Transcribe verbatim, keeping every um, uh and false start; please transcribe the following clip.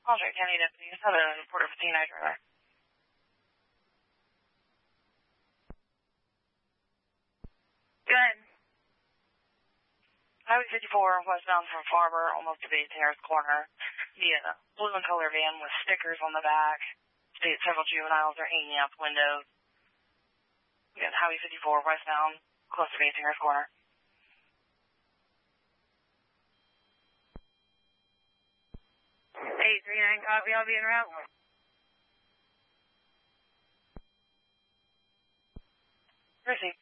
Aldrich County deputies have a report of a T nine driver. Go ahead. Highway fifty-four westbound from Farber, almost to Base Harris Corner. Yeah, blue and color van with stickers on the back. State several juveniles are hanging out the windows. We got Highway fifty-four westbound, close to Base Harris Corner. eight three nine, copy, I'll be en route. Received.